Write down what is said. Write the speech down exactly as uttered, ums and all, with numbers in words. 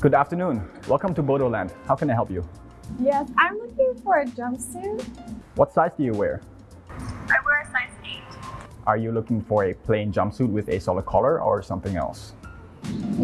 Good afternoon. Welcome to Bodoland. How can I help you? Yes, I'm looking for a jumpsuit. What size do you wear? I wear a size eight. Are you looking for a plain jumpsuit with a solid collar or something else?